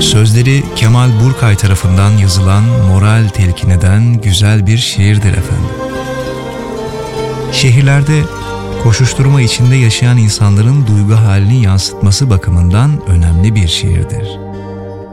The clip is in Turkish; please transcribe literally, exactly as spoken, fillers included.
Sözleri Kemal Burkay tarafından yazılan, moral telkin eden güzel bir şiirdir efendim. Şehirlerde koşuşturma içinde yaşayan insanların duygu halini yansıtması bakımından önemli bir şiirdir.